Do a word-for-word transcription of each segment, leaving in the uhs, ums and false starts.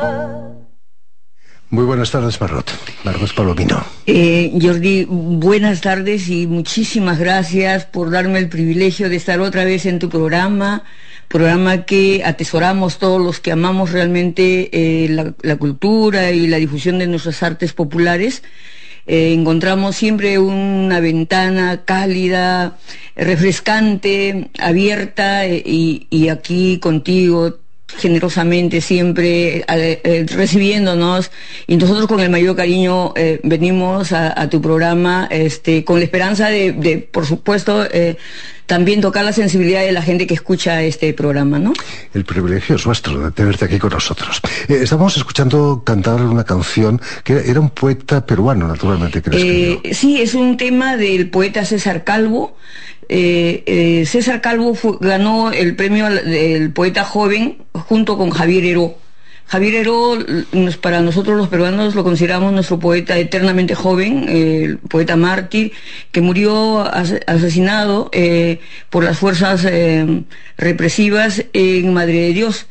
Muy buenas tardes, Margot. Margot Palomino. Eh, Jordi, buenas tardes y muchísimas gracias por darme el privilegio de estar otra vez en tu programa, programa que atesoramos todos los que amamos realmente eh, la, la cultura y la difusión de nuestras artes populares. Eh, encontramos siempre una ventana cálida, refrescante, abierta eh, y, y aquí contigo generosamente siempre eh, eh, recibiéndonos, y nosotros con el mayor cariño eh, venimos a, a tu programa este, con la esperanza de, de por supuesto, eh, también tocar la sensibilidad de la gente que escucha este programa, ¿no? El privilegio es nuestro de tenerte aquí con nosotros. Eh, estamos escuchando cantar una canción que era un poeta peruano, naturalmente, que eh, Sí, es un tema del poeta César Calvo. Eh, eh, César Calvo fue, ganó el premio del poeta joven junto con Javier Heró. Javier Heró, para nosotros los peruanos, lo consideramos nuestro poeta eternamente joven, eh, el poeta mártir, que murió as asesinado eh, por las fuerzas eh, represivas en Madre de Dios.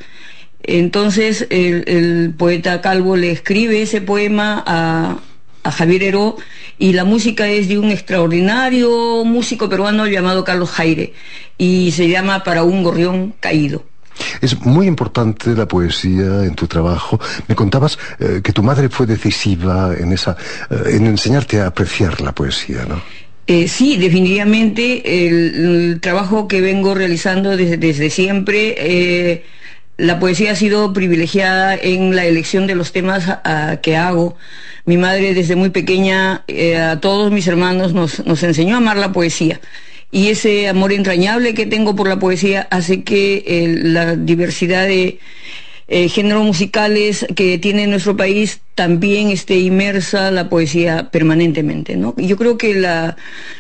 Entonces el, el poeta Calvo le escribe ese poema a, a Javier Heró, y la música es de un extraordinario músico peruano llamado Carlos Jaire, y se llama Para un gorrión caído. Es muy importante la poesía en tu trabajo. Me contabas eh, que tu madre fue decisiva en esa, eh, en enseñarte a apreciar la poesía, ¿no? Eh, sí, definitivamente el, el trabajo que vengo realizando desde, desde siempre, eh, la poesía ha sido privilegiada en la elección de los temas a, a, que hago. Mi madre desde muy pequeña eh, a todos mis hermanos nos, nos enseñó a amar la poesía. Y ese amor entrañable que tengo por la poesía hace que eh, la diversidad de eh, géneros musicales que tiene nuestro país también esté inmersa la poesía permanentemente, ¿no? Yo creo que la,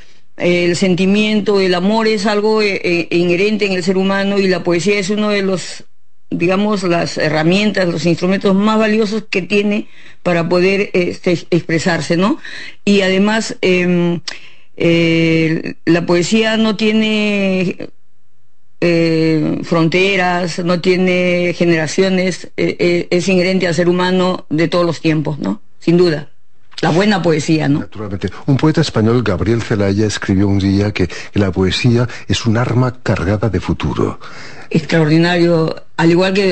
eh, el sentimiento, el amor es algo eh, inherente en el ser humano, y la poesía es uno de los, digamos, las herramientas, los instrumentos más valiosos que tiene para poder este, expresarse, ¿no? Y además eh, Eh, la poesía no tiene eh, fronteras, no tiene generaciones, eh, eh, es inherente al ser humano de todos los tiempos, ¿no? Sin duda. La buena poesía, ¿no? Naturalmente. Un poeta español, Gabriel Celaya, escribió un día que, que la poesía es un arma cargada de futuro. Extraordinario, al igual que